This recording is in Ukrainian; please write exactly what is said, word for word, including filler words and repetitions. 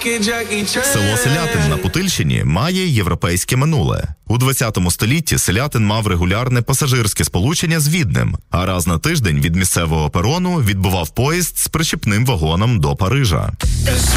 Село Селятин на Путильщині має європейське минуле. У двадцятому столітті Селятин мав регулярне пасажирське сполучення з Віднем, а раз на тиждень від місцевого перону відбував поїзд з причіпним вагоном до Парижа.